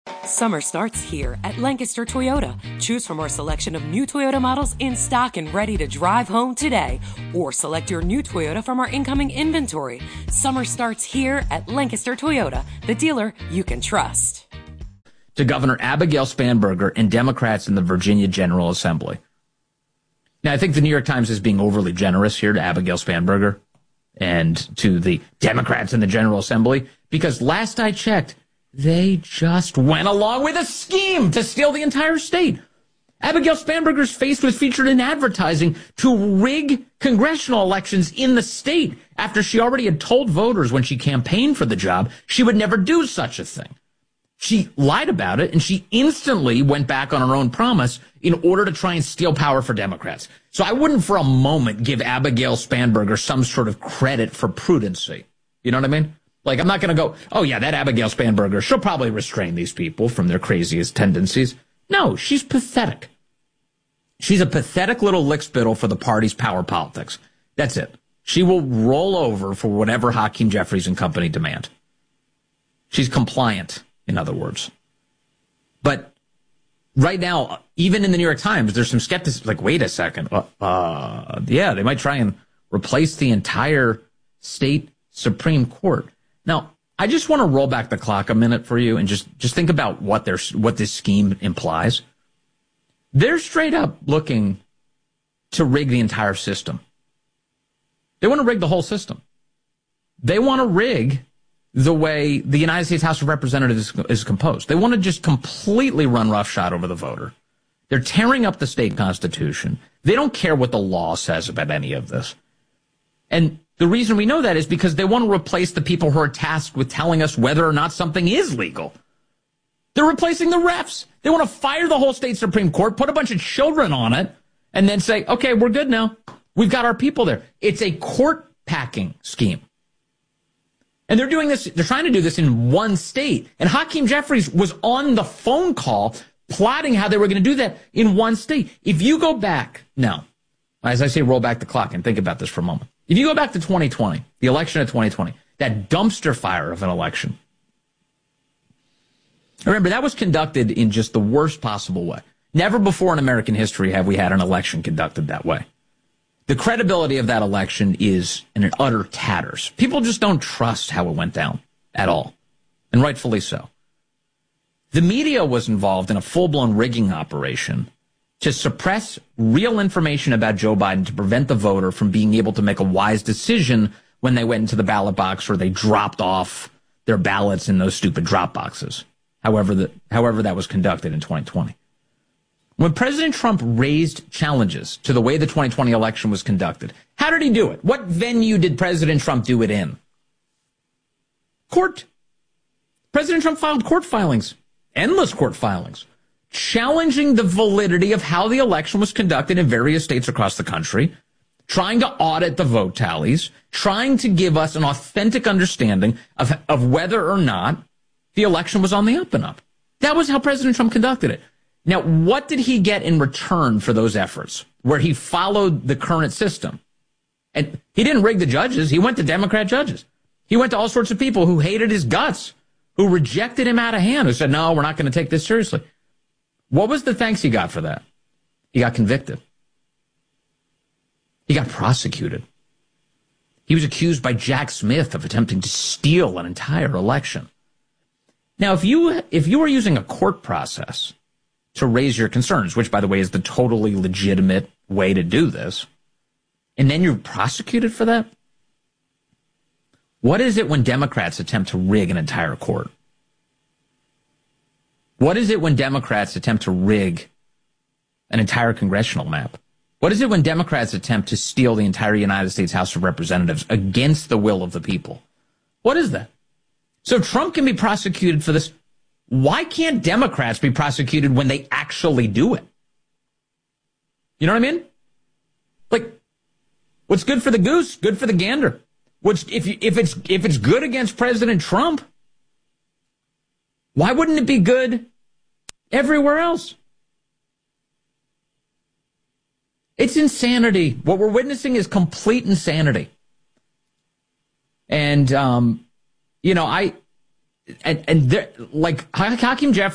Summer starts here at Lancaster Toyota. Choose from our selection of new Toyota models in stock and ready to drive home today. Or select your new Toyota from our incoming inventory. Summer starts here at Lancaster Toyota, the dealer you can trust. To Governor Abigail Spanberger and Democrats in the Virginia General Assembly. Now, I think the New York Times is being overly generous here to Abigail Spanberger and to the Democrats in the General Assembly, because last I checked, they just went along with a scheme to steal the entire state. Abigail Spanberger's face was featured in advertising to rig congressional elections in the state after she already had told voters when she campaigned for the job she would never do such a thing. She lied about it, and she instantly went back on her own promise in order to try and steal power for Democrats. So I wouldn't for a moment give Abigail Spanberger some sort of credit for prudency. You know what I mean? Like, I'm not going to go, oh, yeah, that Abigail Spanberger, she'll probably restrain these people from their craziest tendencies. No, she's pathetic. She's a pathetic little lickspittle for the party's power politics. That's it. She will roll over for whatever Hakeem Jeffries and company demand. She's compliant, in other words. But right now, even in the New York Times, there's some skepticism. Like, wait a second. Yeah, they might try and replace the entire state Supreme Court. Now, I just want to roll back the clock a minute for you and just think about what this scheme implies. They're straight up looking to rig the entire system. They want to rig the whole system. They want to rig the way the United States House of Representatives is composed. They want to just completely run roughshod over the voter. They're tearing up the state constitution. They don't care what the law says about any of this. And the reason we know that is because they want to replace the people who are tasked with telling us whether or not something is legal. They're replacing the refs. They want to fire the whole state Supreme Court, put a bunch of children on it, and then say, okay, we're good now. We've got our people there. It's a court packing scheme. And they're doing this, they're trying to do this in one state. And Hakeem Jeffries was on the phone call plotting how they were going to do that in one state. If you go back now, as I say, roll back the clock and think about this for a moment. If you go back to 2020, the election of 2020, that dumpster fire of an election, remember, that was conducted in just the worst possible way. Never before in American history have we had an election conducted that way. The credibility of that election is in an utter tatters. People just don't trust how it went down at all, and rightfully so. The media was involved in a full-blown rigging operation to suppress real information about Joe Biden to prevent the voter from being able to make a wise decision when they went into the ballot box or they dropped off their ballots in those stupid drop boxes, however that was conducted in 2020. When President Trump raised challenges to the way the 2020 election was conducted, how did he do it? What venue did President Trump do it in? Court. President Trump filed court filings, endless court filings, challenging the validity of how the election was conducted in various states across the country, trying to audit the vote tallies, trying to give us an authentic understanding of whether or not the election was on the up and up. That was how President Trump conducted it. Now, what did he get in return for those efforts, where he followed the current system? And he didn't rig the judges. He went to Democrat judges. He went to all sorts of people who hated his guts, who rejected him out of hand, who said, no, we're not going to take this seriously. What was the thanks he got for that? He got convicted. He got prosecuted. He was accused by Jack Smith of attempting to steal an entire election. Now, if you were using a court process to raise your concerns, which, by the way, is the totally legitimate way to do this, and then you're prosecuted for that, what is it when Democrats attempt to rig an entire court? What is it when Democrats attempt to rig an entire congressional map? What is it when Democrats attempt to steal the entire United States House of Representatives against the will of the people? What is that? So Trump can be prosecuted for this. Why can't Democrats be prosecuted when they actually do it? You know what I mean? Like, what's good for the goose, good for the gander. If it's good against President Trump, why wouldn't it be good everywhere else? It's insanity. What we're witnessing is complete insanity. And, Hakeem Jeffries